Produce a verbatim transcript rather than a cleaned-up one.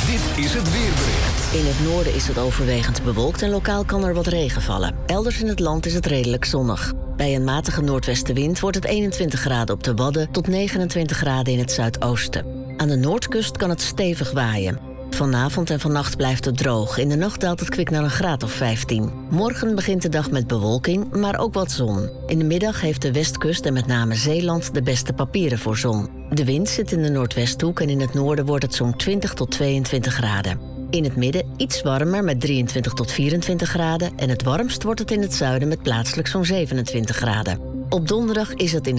Dit is het weerbericht. In het noorden is het overwegend bewolkt en lokaal kan er wat regen vallen. Elders in het land is het redelijk zonnig. Bij een matige noordwestenwind wordt het eenentwintig graden op de Wadden tot negenentwintig graden in het zuidoosten. Aan de noordkust kan het stevig waaien. Vanavond en vannacht blijft het droog. In de nacht daalt het kwik naar een graad of vijftien. Morgen begint de dag met bewolking, maar ook wat zon. In de middag heeft de westkust en met name Zeeland de beste papieren voor zon. De wind zit in de noordwesthoek en in het noorden wordt het zo'n twintig tot tweeëntwintig graden. In het midden iets warmer met drieëntwintig tot vierentwintig graden... en het warmst wordt het in het zuiden met plaatselijk zo'n zevenentwintig graden. Op donderdag is het in